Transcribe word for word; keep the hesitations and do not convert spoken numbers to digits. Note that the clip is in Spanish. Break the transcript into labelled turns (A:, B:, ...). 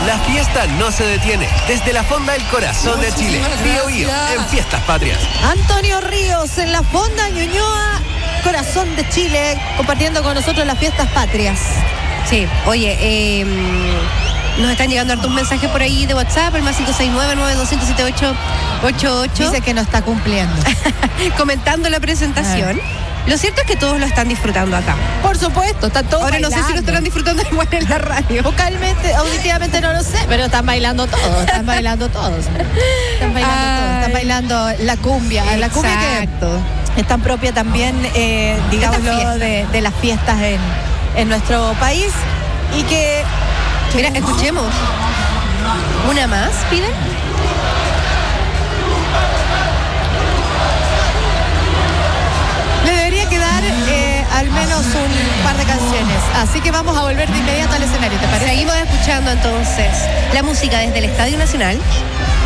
A: La fiesta no se detiene. Desde la Fonda del Corazón de Chile, Bío Bío, en Fiestas Patrias.
B: Antonio Ríos en la Fonda Ñuñoa, Corazón de Chile, compartiendo con nosotros las Fiestas Patrias.
C: Sí, oye, eh, nos están llegando hartos mensajes por ahí de WhatsApp, el más cinco seis nueve, nueve dos cero siete ocho ocho ocho.
B: Dice que no está cumpliendo.
C: Comentando la presentación. Lo cierto es que todos lo están disfrutando acá.
B: Por supuesto, están todos
C: Ahora
B: bailando.
C: no sé si lo estarán disfrutando igual en la radio.
B: Vocalmente, auditivamente no lo sé, pero están bailando todos, están bailando todos. Están bailando
C: Ay.
B: todos, están bailando la cumbia,
C: Exacto.
B: la cumbia que es tan propia también, eh, digámoslo,
C: fiesta.
B: de, de las fiestas en, en nuestro país. Y que...
C: Mira, escuchemos. ¿Una más, piden?
B: Le debería quedar eh, al menos un par de canciones. Así que vamos a volver de inmediato al escenario, ¿te parece?
C: Seguimos escuchando entonces la música desde el Estadio Nacional.